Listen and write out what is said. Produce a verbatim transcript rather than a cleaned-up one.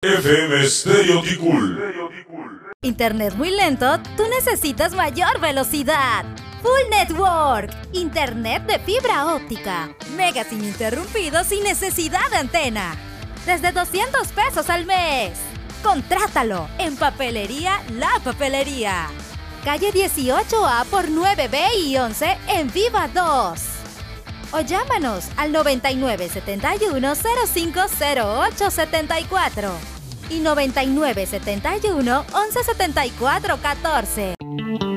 F M Stereo Ticul. Internet muy lento, tú necesitas mayor velocidad. Full Network, internet de fibra óptica, megas ininterrumpidos sin necesidad de antena. Desde doscientos pesos al mes. Contrátalo en Papelería La Papelería. Calle dieciocho A por nueve B y once en Viva dos. O llámanos al noventa y nueve setenta y uno cero cinco cero ocho setenta y cuatro y noventa y nueve setenta y uno once setenta y cuatro catorce.